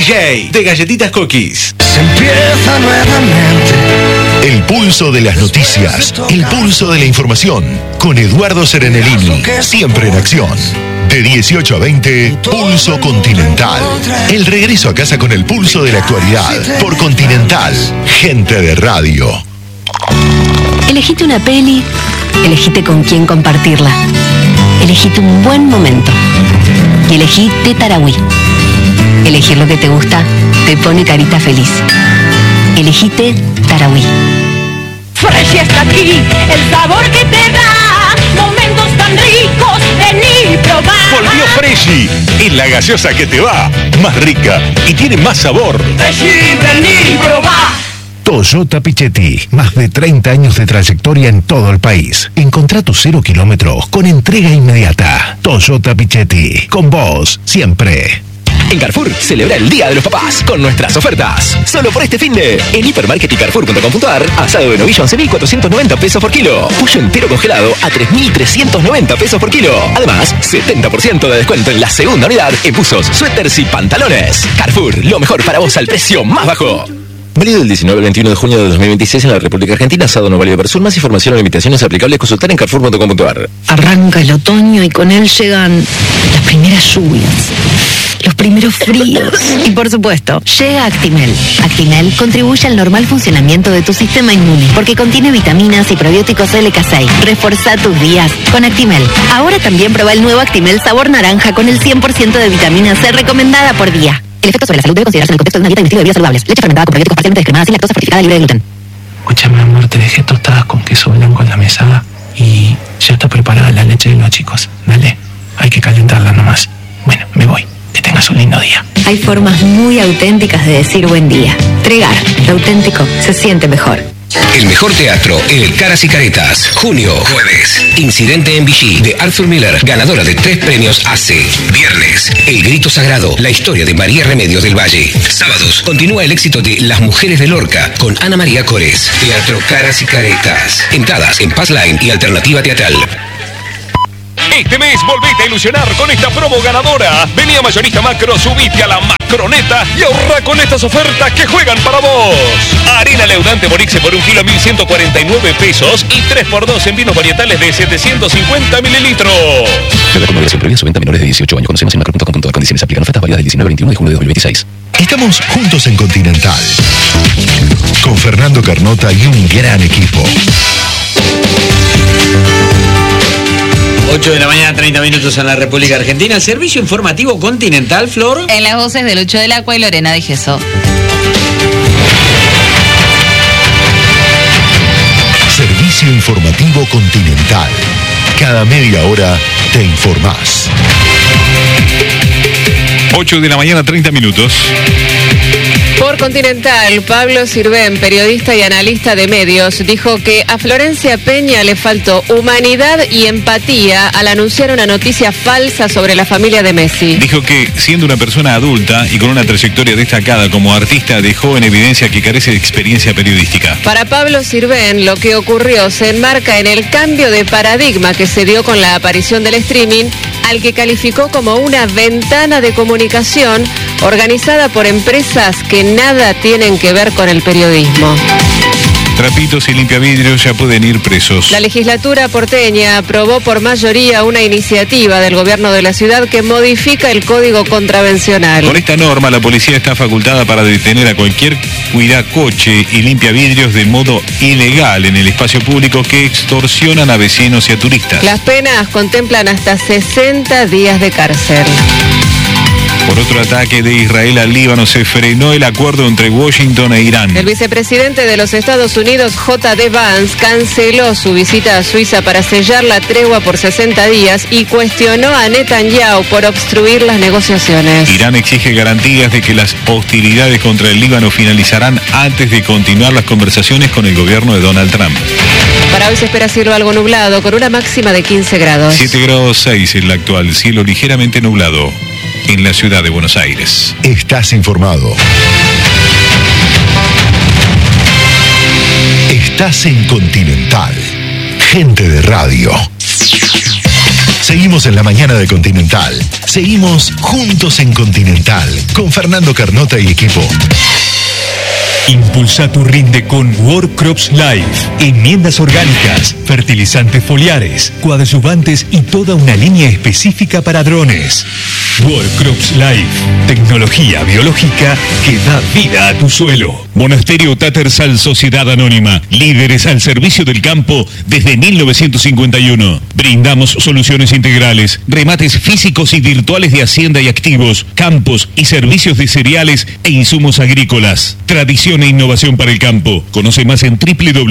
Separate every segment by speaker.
Speaker 1: DJ de Galletitas Cookies.
Speaker 2: Se empieza nuevamente.
Speaker 3: El pulso de las noticias, el pulso de la información, con Eduardo Serenellini, siempre en acción. De 18 a 20, Pulso Continental. El regreso a casa con el pulso de la actualidad, por Continental, gente de radio.
Speaker 4: Elegite una peli, elegite con quién compartirla. Elegite un buen momento. Y elegí Tarahui. Elegir lo que te gusta te pone carita feliz. Elegite Tarahui.
Speaker 5: Fresh está aquí, el sabor que te da momentos tan ricos, vení probar.
Speaker 1: Volvió Freshy, es la gaseosa que te va, más rica y tiene más sabor.
Speaker 5: Freshy, vení probar.
Speaker 6: Toyota Pichetti, más de 30 años de trayectoria en todo el país. Encontrá tus 0 kilómetros con entrega inmediata. Toyota Pichetti, con vos siempre.
Speaker 7: En Carrefour, celebra el Día de los Papás con nuestras ofertas. Solo por este finde. En Hipermarket y Carrefour.com.ar, asado de novillo 11.490 pesos por kilo. Pollo entero congelado a 3.390 pesos por kilo. Además, 70% de descuento en la segunda unidad en buzos, suéteres y pantalones. Carrefour, lo mejor para vos al precio más bajo. Válido del 19 al 21 de junio de 2026 en la República Argentina. Asado no válido para sur. Más información o limitaciones aplicables consultar en Carrefour.com.ar.
Speaker 4: Arranca el otoño y con él llegan las primeras lluvias, los primeros fríos y, por supuesto, llega Actimel. Actimel contribuye al normal funcionamiento de tu sistema inmune porque contiene vitaminas y probióticos LK6. Reforzá tus días con Actimel. Ahora también prueba el nuevo Actimel sabor naranja con el 100% de vitamina C recomendada por día. El efecto sobre la salud debe considerarse en el contexto de una dieta y un estilo de vida saludables. Leche fermentada con probióticos parcialmente descremada, sin lactosa, fortificada, libre de gluten.
Speaker 8: Escúchame, amor, te dejé tostadas con queso blanco en la mesa y ya está preparada la leche de los chicos. Dale, hay que calentarla nomás. Bueno, me voy. Que tengas un lindo día.
Speaker 4: Hay formas muy auténticas de decir buen día. Tregar, lo auténtico se siente mejor.
Speaker 9: El mejor teatro en el Caras y Caretas. Junio, jueves. Incidente en Vichy, de Arthur Miller, ganadora de 3 premios AC. Viernes, El Grito Sagrado, la historia de María Remedios del Valle. Sábados, continúa el éxito de Las Mujeres de Lorca, con Ana María Cores. Teatro Caras y Caretas. Entradas en Passline y Alternativa Teatral.
Speaker 1: Este mes volvete a ilusionar con esta promo ganadora. Vení a Mayorista Macro, subite a la Macroneta y ahorra con estas ofertas que juegan para vos. Harina leudante Morixe por 1 kilo 1.149 pesos y 3x2 en vinos varietales de 750 mililitros.
Speaker 7: Cada conversión previa su venta a menores de 18 años. Conocemos en macro.com.ar. Condiciones aplican. Ofertas válidas del 19 al 21 de junio de 2026.
Speaker 3: Estamos juntos en Continental, con Fernando Carnota y un gran equipo.
Speaker 10: 8 de la mañana, 30 minutos en la República Argentina. El servicio informativo Continental, Flor.
Speaker 11: En las voces de Lucho del Acua y Lorena de Gesso.
Speaker 3: Servicio informativo Continental. Cada media hora te informás.
Speaker 1: 8 de la mañana, 30 minutos.
Speaker 12: Por Continental, Pablo Sirven, periodista y analista de medios, dijo que a Florencia Peña le faltó humanidad y empatía al anunciar una noticia falsa sobre la familia de Messi.
Speaker 1: Dijo que, siendo una persona adulta y con una trayectoria destacada como artista, dejó en evidencia que carece de experiencia periodística.
Speaker 12: Para Pablo Sirven, lo que ocurrió se enmarca en el cambio de paradigma que se dio con la aparición del streaming, al que calificó como una ventana de comunicación organizada por empresas que nada tienen que ver con el periodismo.
Speaker 1: Trapitos y limpiavidrios ya pueden ir presos.
Speaker 12: La legislatura porteña aprobó por mayoría una iniciativa del gobierno de la ciudad que modifica el código contravencional.
Speaker 1: Con esta norma, la policía está facultada para detener a cualquier cuidacoche y limpiavidrios de modo ilegal en el espacio público que extorsionan a vecinos y a turistas.
Speaker 12: Las penas contemplan hasta 60 días de cárcel.
Speaker 1: Por otro ataque de Israel al Líbano, se frenó el acuerdo entre Washington e Irán.
Speaker 12: El vicepresidente de los Estados Unidos, J.D. Vance, canceló su visita a Suiza para sellar la tregua por 60 días y cuestionó a Netanyahu por obstruir las negociaciones.
Speaker 1: Irán exige garantías de que las hostilidades contra el Líbano finalizarán antes de continuar las conversaciones con el gobierno de Donald Trump.
Speaker 12: Para hoy se espera cielo algo nublado, con una máxima de 15 grados.
Speaker 1: 7 grados 6 en la actual, cielo ligeramente nublado en la ciudad de Buenos Aires.
Speaker 3: Estás informado. Estás en Continental. Gente de radio. Seguimos en la mañana de Continental. Seguimos juntos en Continental con Fernando Carnota y equipo.
Speaker 13: Impulsa tu rinde con World Crops Life. Enmiendas orgánicas, fertilizantes foliares, coadyuvantes y toda una línea específica para drones. World Crops Life. Tecnología biológica que da vida a tu suelo. Monasterio Tattersall Sociedad Anónima. Líderes al servicio del campo desde 1951. Brindamos soluciones integrales, remates físicos y virtuales de hacienda y activos, campos y servicios de cereales e insumos agrícolas. Tradición e innovación para el campo. Conoce más en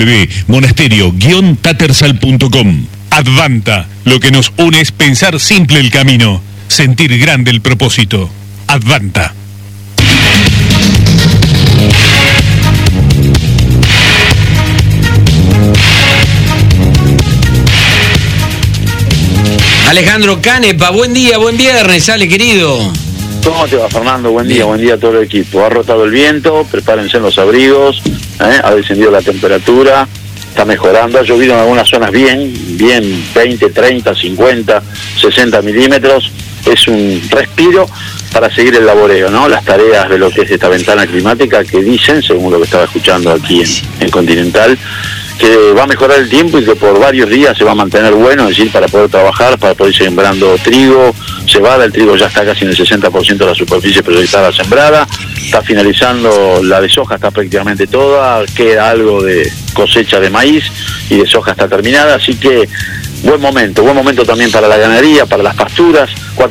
Speaker 13: www.monasterio-tattersall.com. Advanta. Lo que nos une es pensar simple el camino, sentir grande el propósito. Advanta.
Speaker 10: Alejandro Canepa, buen día, buen viernes, Ale querido.
Speaker 14: ¿Cómo te va, Fernando? Buen día a todo el equipo. Ha rotado el viento, prepárense en los abrigos, ha descendido la temperatura, está mejorando, ha llovido en algunas zonas bien, 20, 30, 50, 60 milímetros. Es un respiro para seguir el laboreo, ¿no? Las tareas de lo que es esta ventana climática que dicen, según lo que estaba escuchando aquí en Continental, que va a mejorar el tiempo y que por varios días se va a mantener bueno, es decir, para poder trabajar, para poder ir sembrando trigo, cebada. El trigo ya está casi en el 60% de la superficie proyectada sembrada, está finalizando la de soja, está prácticamente toda, queda algo de cosecha de maíz y de soja está terminada, así que buen momento también para la ganadería, para las pasturas.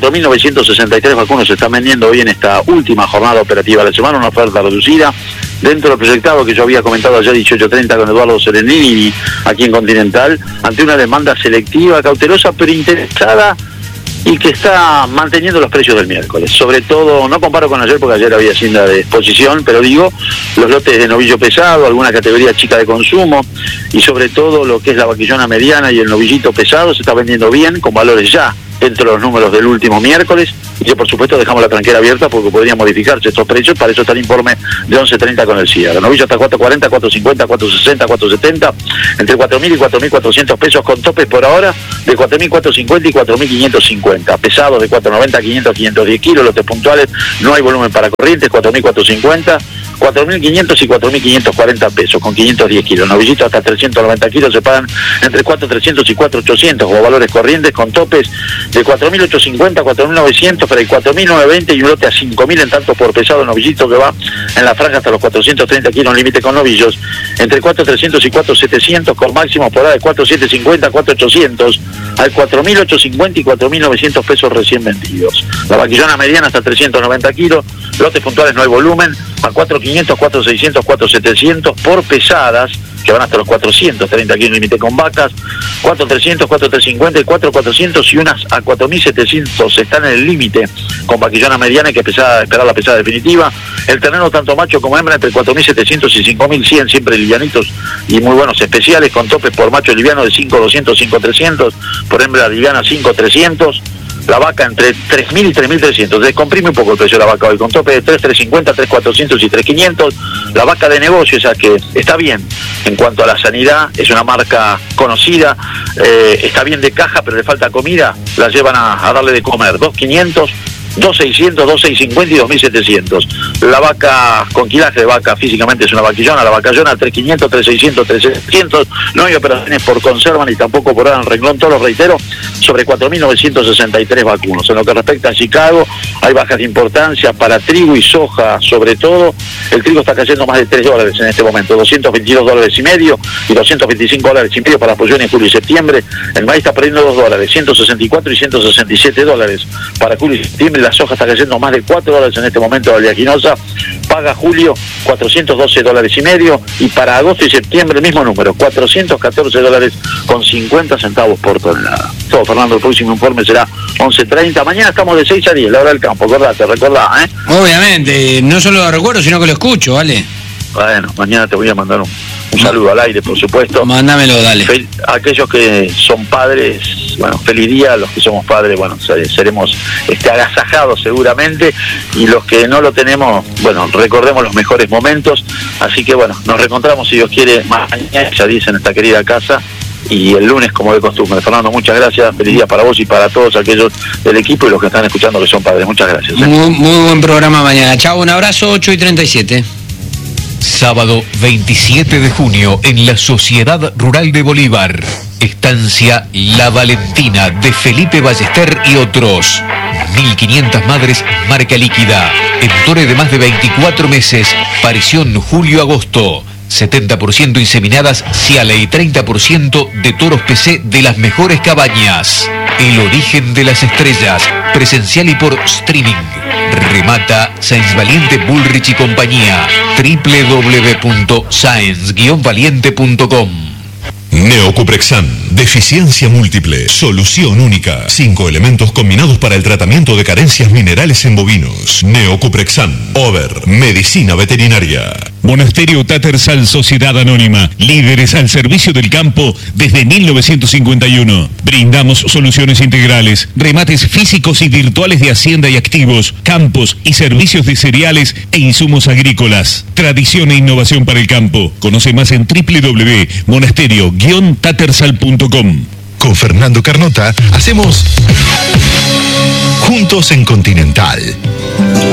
Speaker 14: 4.963 vacunos se están vendiendo hoy en esta última jornada operativa de la semana, una oferta reducida dentro del proyectado que yo había comentado ayer 18:30 con Eduardo Serenini aquí en Continental, ante una demanda selectiva, cautelosa pero interesada y que está manteniendo los precios del miércoles. Sobre todo, no comparo con ayer porque ayer había hacienda de exposición, pero digo, los lotes de novillo pesado, alguna categoría chica de consumo y sobre todo lo que es la vaquillona mediana y el novillito pesado se está vendiendo bien, con valores ya dentro de los números del último miércoles, y que por supuesto dejamos la tranquera abierta porque podrían modificarse estos precios. Para eso está el informe de 11:30 con el cierre. Novillo hasta 4.40, 4.50, 4.60, 4.70, entre 4.000 y 4.400 pesos, con topes por ahora de 4.450 y 4.550. Pesados de 4.90, 500, 510 kilos, lotes puntuales, no hay volumen para corrientes, 4.450, 4.500 y 4.540 pesos, con 510 kilos. Novillitos hasta 390 kilos se pagan entre 4.300 y 4.800 como valores corrientes, con topes de 4.850, 4.900, pero hay 4.920 y un lote a 5.000 en tanto por pesado. Novillito que va en la franja hasta los 430 kilos, límite con novillos, entre 4.300 y 4.700, con máximo por ahora de 4.750, 4.800, al 4.850 y 4.900 pesos recién vendidos. La vaquillona mediana hasta 390 kilos, lotes puntuales no hay volumen, a 4.500, 4.600, 4.700 por pesadas, que van hasta los 430 kilos límite con vacas, 4.300, 4.350 y 4.400 y unas a 4.700 están en el límite con vaquillona mediana, hay que esperar la pesada definitiva. El ternero tanto macho como hembra entre 4.700 y 5.100, siempre livianitos y muy buenos especiales, con topes por macho liviano de 5.200, 5.300, por hembra liviana 5.300. La vaca entre 3.000 y 3.300, descomprime un poco el precio de la vaca hoy, con tope de 3.350, 3.400 y 3.500. La vaca de negocio, esa que está bien en cuanto a la sanidad, es una marca conocida, está bien de caja, pero le falta comida, la llevan a darle de comer, 2.500, 2.600, 2.650 y 2.700. La vaca con quilaje de vaca físicamente es una vaquillona, la vacallona 3.500, 3.600, 3.700. No hay operaciones por conserva ni tampoco por ahora en renglón, todo lo reitero, sobre 4.963 vacunos. En lo que respecta a Chicago, hay bajas de importancia para trigo y soja, sobre todo. El trigo está cayendo más de $3 en este momento, $222.5 y $225.5 para las posiciones en julio y septiembre. El maíz está perdiendo $2, 164 y $167 para julio y septiembre. La soja está cayendo más de $4 en este momento. La oleaginosa paga julio $412.5 y para agosto y septiembre el mismo número, $414.50 por tonelada. Todo, Fernando, el próximo informe será 11:30. Mañana estamos de 6 a 10, la hora del campo, recordá, ¿eh?
Speaker 10: Obviamente, no solo lo recuerdo, sino que lo escucho, ¿vale?
Speaker 14: Bueno, mañana te voy a mandar un saludo al aire, por supuesto.
Speaker 10: Mándamelo, dale.
Speaker 14: Aquellos que son padres, bueno, feliz día. Los que somos padres, bueno, seremos agasajados seguramente. Y los que no lo tenemos, bueno, recordemos los mejores momentos. Así que, bueno, nos reencontramos, si Dios quiere, mañana, ya dice, en esta querida casa, y el lunes como de costumbre. Fernando, muchas gracias, feliz día para vos y para todos aquellos del equipo y los que están escuchando que son padres. Muchas gracias.
Speaker 10: Muy buen programa mañana. Chao, un abrazo, 8:37.
Speaker 13: Sábado 27 de junio en la Sociedad Rural de Bolívar. Estancia La Valentina de Felipe Ballester y otros. 1.500 madres marca líquida. Entore de más de 24 meses. Parición julio-agosto. 70% inseminadas Ciale y 30% de toros PC de las mejores cabañas. El origen de las estrellas. Presencial y por streaming. Remata Sáenz Valiente Bullrich y compañía. www.saenz-valiente.com.
Speaker 3: Neocuprexan, deficiencia múltiple, solución única. 5 elementos combinados para el tratamiento de carencias minerales en bovinos. Neocuprexan, Over, medicina veterinaria.
Speaker 15: Monasterio Tattersall Sociedad Anónima, líderes al servicio del campo desde 1951. Brindamos soluciones integrales, remates físicos y virtuales de hacienda y activos, campos y servicios de cereales e insumos agrícolas. Tradición e innovación para el campo. Conoce más en www.monasterio-tattersall.com.
Speaker 3: Con Fernando Carnota hacemos Juntos en Continental.